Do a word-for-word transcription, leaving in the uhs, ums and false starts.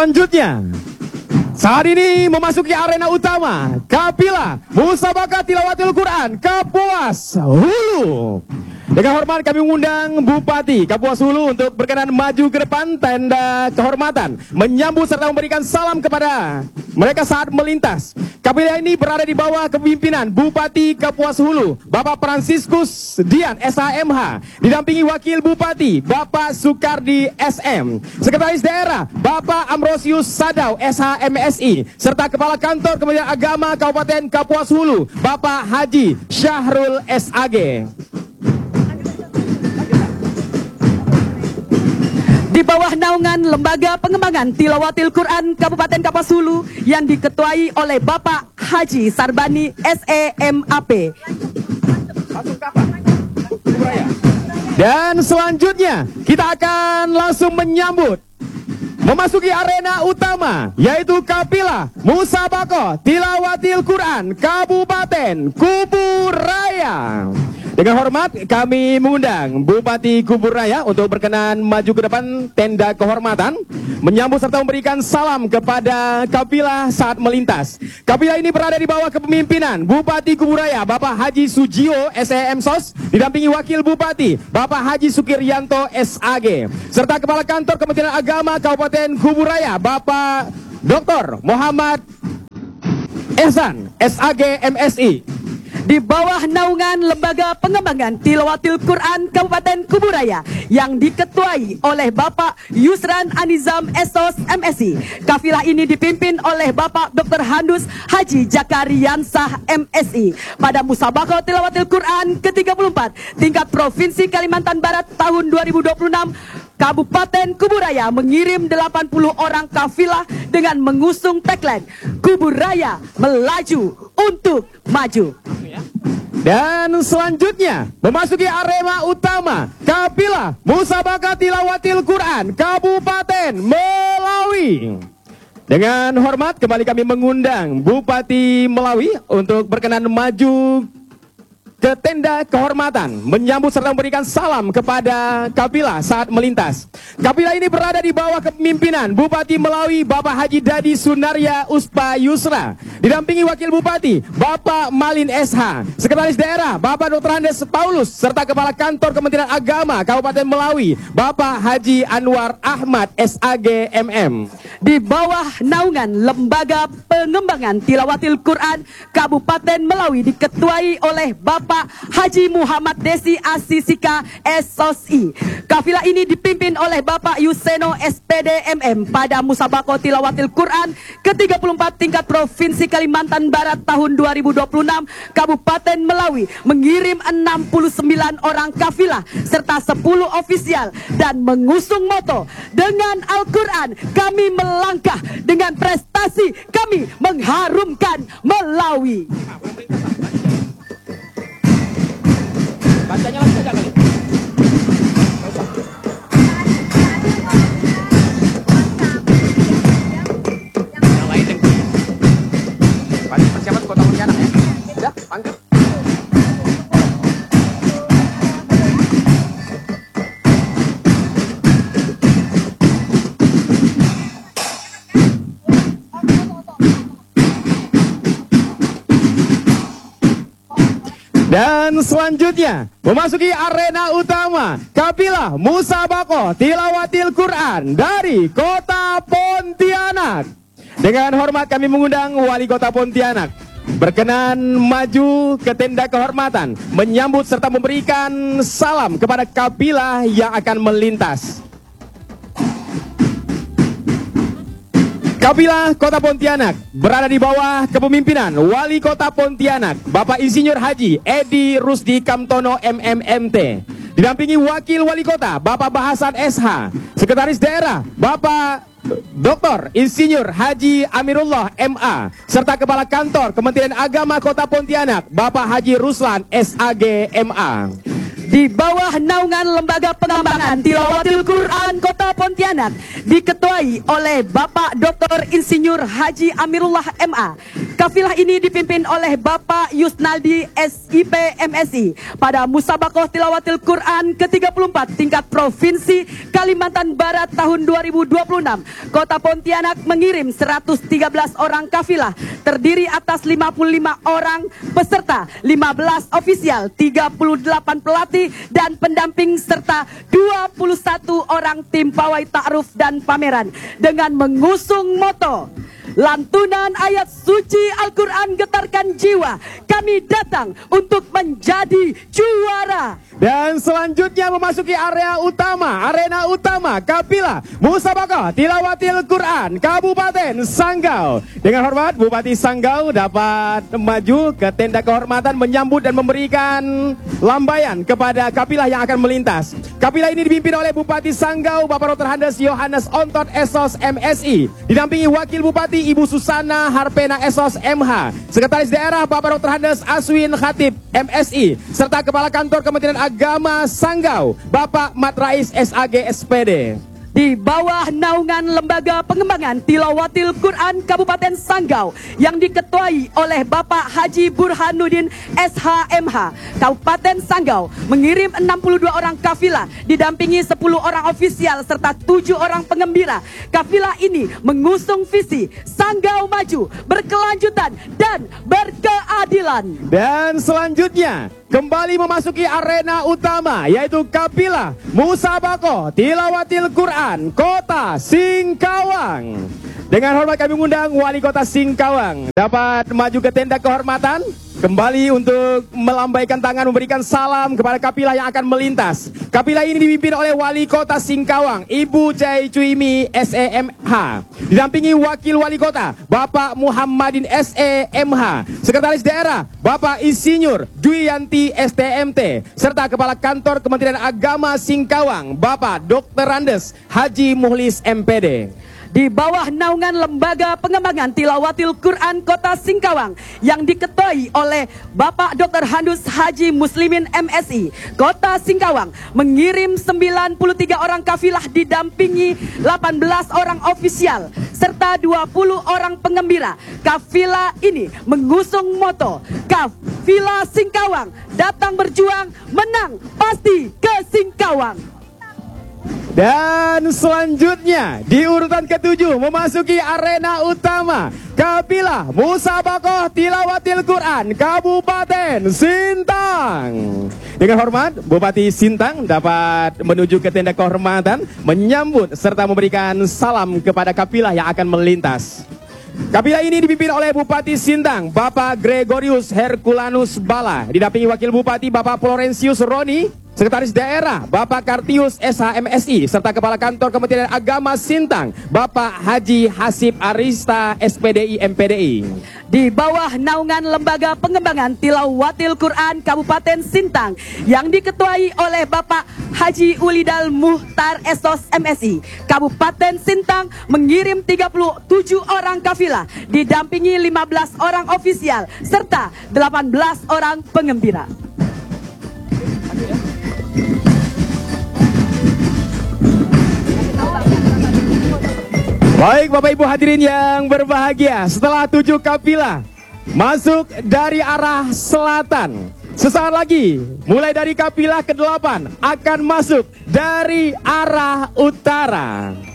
selanjutnya, saat ini memasuki arena utama Kapilah Musabaqah Tilawatil Quran Kapuas Hulu. Dengan hormat kami mengundang Bupati Kapuas Hulu untuk berkenan maju ke depan tenda kehormatan, menyambut serta memberikan salam kepada mereka saat melintas. Kapilah ini berada di bawah kepemimpinan Bupati Kapuas Hulu Bapak Fransiskus Dian S H M H, didampingi Wakil Bupati Bapak Sukardi S M, Sekretaris Daerah Bapak Amrosius Sadau S H M S I, serta Kepala Kantor Kementerian Agama Kabupaten Kapuas Hulu Bapak Haji Syahrul S A G. Di bawah naungan Lembaga Pengembangan Tilawatil Quran Kabupaten Kapuas Hulu yang diketuai oleh Bapak Haji Sarbani S E M A P. Dan selanjutnya kita akan langsung menyambut memasuki arena utama, yaitu Kapilah Musabaqah Tilawatil Quran Kabupaten Kuburaya. Dengan hormat kami mengundang Bupati Kuburaya untuk berkenan maju ke depan tenda kehormatan, menyambut serta memberikan salam kepada Kapilah saat melintas. Kapilah ini berada di bawah kepemimpinan Bupati Kuburaya Bapak Haji Sujio S E M S O S, didampingi Wakil Bupati Bapak Haji Sukiryanto S A G, serta Kepala Kantor Kementerian Agama Kabupaten Kuburaya Bapak Doktor Muhammad Ehsan S A G M S I. Di bawah naungan Lembaga Pengembangan Tilawatil Quran Kabupaten Kuburaya yang diketuai oleh Bapak Yusran Anizam S O S M S I. Kafilah ini dipimpin oleh Bapak Doktor Handus Haji Jakariansah M S I. Pada Musabaqah Tilawatil Quran ke tiga puluh empat tingkat Provinsi Kalimantan Barat tahun dua ribu dua puluh enam, Kabupaten Kuburaya mengirim delapan puluh orang kafilah dengan mengusung tagline Kuburaya Melaju untuk Maju. Dan selanjutnya memasuki arena utama Kapilah Musabaqah Tilawatil Quran Kabupaten Melawi. Dengan hormat kembali kami mengundang Bupati Melawi untuk berkenan maju ke tenda kehormatan, menyambut serta memberikan salam kepada Kapilah saat melintas. Kapilah ini berada di bawah kepemimpinan Bupati Melawi Bapak Haji Dadi Sunaria Uspa Yusra, didampingi Wakil Bupati Bapak Malin S H, Sekretaris Daerah Bapak Doktor Andes Paulus, serta Kepala Kantor Kementerian Agama Kabupaten Melawi Bapak Haji Anwar Ahmad S A G M M. Di bawah naungan Lembaga Pengembangan Tilawatil Quran Kabupaten Melawi diketuai oleh Bapak Haji Muhammad Desi Asisika S O S I. Kafilah ini dipimpin oleh Bapak Yuseno S P D M M pada Musabaqah Tilawatil Quran ke tiga puluh empat tingkat Provinsi Kalimantan Barat tahun dua ribu dua puluh enam. Kabupaten Melawi mengirim enam puluh sembilan orang kafilah serta sepuluh ofisial dan mengusung moto dengan Al-Quran kami melangkah, dengan prestasi kami mengharumkan Melawi. Bacanya lagi saja kali. Yang lain deh. Persiapan Kota Pontianak ya. Sudah, panggil. Dan selanjutnya memasuki arena utama Kapilah Musabaqah Tilawatil Quran dari Kota Pontianak. Dengan hormat kami mengundang Wali Kota Pontianak berkenan maju ke tenda kehormatan, menyambut serta memberikan salam kepada kapilah yang akan melintas. Kapilah Kota Pontianak berada di bawah kepemimpinan Wali Kota Pontianak Bapak Insinyur Haji Edi Rusdi Kamtono M M M T, didampingi Wakil Wali Kota Bapak Bahasan S H, Sekretaris Daerah Bapak Doktor Insinyur Haji Amirullah M A, serta Kepala Kantor Kementerian Agama Kota Pontianak Bapak Haji Ruslan S A G M A. Di bawah naungan Lembaga Pengembangan Tilawatil Quran Kota Pontianak diketuai oleh Bapak Doktor Insinyur Haji Amirullah M A. Kafilah ini dipimpin oleh Bapak Yusnaldi S I P M S I pada Musabakoh Tilawatil Quran ke tiga puluh empat tingkat Provinsi Kalimantan Barat tahun dua ribu dua puluh enam. Kota Pontianak mengirim seratus tiga belas orang kafilah terdiri atas lima puluh lima orang peserta, lima belas ofisial, tiga puluh delapan pelatih dan pendamping serta dua puluh satu orang tim pawai ta'aruf dan pameran dengan mengusung moto lantunan ayat suci Al-Quran getarkan jiwa. Kami datang untuk menjadi juara. Dan selanjutnya memasuki area utama, arena utama Kafilah Musabakoh Tilawatil Quran Kabupaten Sanggau. Dengan hormat Bupati Sanggau dapat maju ke tenda kehormatan menyambut dan memberikan lambaian kepada kafilah yang akan melintas. Kafilah ini dipimpin oleh Bupati Sanggau Bapak Doktor Handes Yohanes Ontot S O S M S I, didampingi Wakil Bupati Ibu Susana Harpena S O S M H, Sekretaris Daerah Bapak Doktor Handes Aswin Khatib M S I, serta Kepala Kantor Kementerian Agama Sanggau Bapak Mat Rais S A G S P D. Di bawah naungan Lembaga Pengembangan Tilawatil Quran Kabupaten Sanggau yang diketuai oleh Bapak Haji Burhanuddin S H M H, Kabupaten Sanggau mengirim enam puluh dua orang kafilah didampingi sepuluh orang ofisial serta tujuh orang pengembira. Kafilah ini mengusung visi Sanggau maju, berkelanjutan dan berkeadilan. Dan selanjutnya kembali memasuki arena utama yaitu Kafilah Musabakoh Tilawatil Quran Kota Singkawang. Dengan hormat kami mengundang Wali Kota Singkawang dapat maju ke tenda kehormatan kembali untuk melambaikan tangan memberikan salam kepada kafilah yang akan melintas. Kafilah ini dipimpin oleh Wali Kota Singkawang Ibu Cai Cuimi S E M H, didampingi Wakil Wali Kota Bapak Muhammadin S E M H, Sekretaris Daerah Bapak Insinyur Duyanti S T M T, serta Kepala Kantor Kementerian Agama Singkawang Bapak Doktor Andes Haji Muhlis M P D. Di bawah naungan Lembaga Pengembangan Tilawatil Quran Kota Singkawang yang diketuai oleh Bapak Doktor Handus Haji Muslimin M S I, Kota Singkawang mengirim sembilan puluh tiga orang kafilah didampingi delapan belas orang ofisial serta dua puluh orang pengembira. Kafilah ini mengusung moto Kafilah Singkawang, datang berjuang, menang pasti ke Singkawang. Dan selanjutnya di urutan ketujuh memasuki arena utama Kafilah Musabakoh Tilawatil Quran Kabupaten Sintang. Dengan hormat Bupati Sintang dapat menuju ke tenda kehormatan menyambut serta memberikan salam kepada kafilah yang akan melintas. Kafilah ini dipimpin oleh Bupati Sintang Bapak Gregorius Herculanus Bala, didampingi Wakil Bupati Bapak Florensius Roni, Sekretaris Daerah Bapak Kartius S H M S I, serta Kepala Kantor Kementerian Agama Sintang Bapak Haji Hasib Arista S P D I M P D I. Di bawah naungan Lembaga Pengembangan Tilawatil Quran Kabupaten Sintang yang diketuai oleh Bapak Haji Ulidal Muhtar S O S M S I, Kabupaten Sintang mengirim tiga puluh tujuh orang kafilah didampingi lima belas orang ofisial serta delapan belas orang pengembira. Baik Bapak Ibu hadirin yang berbahagia, setelah tujuh kafilah masuk dari arah selatan, sesaat lagi mulai dari kafilah kedelapan akan masuk dari arah utara.